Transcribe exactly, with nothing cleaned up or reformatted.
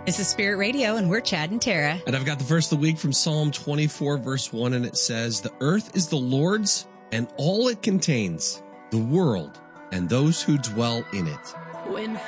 This is Spirit Radio, and we're Chad and Tara. And I've got the verse of the week from Psalm twenty-four, verse one, and it says, "The earth is the Lord's and all it contains, the world and those who dwell in it." When